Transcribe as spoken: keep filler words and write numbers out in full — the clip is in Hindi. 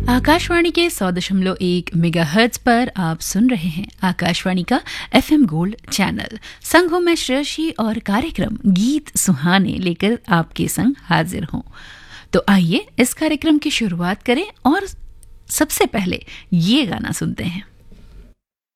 आकाशवाणी के सौ दशमलव एक मेगाहर्ट्ज पर आप सुन रहे हैं आकाशवाणी का एफएम गोल्ड चैनल। संग हूं मैं श्रेयशी और कार्यक्रम गीत सुहाने लेकर आपके संग हाजिर हूं। तो आइए इस कार्यक्रम की शुरुआत करें और सबसे पहले ये गाना सुनते हैं।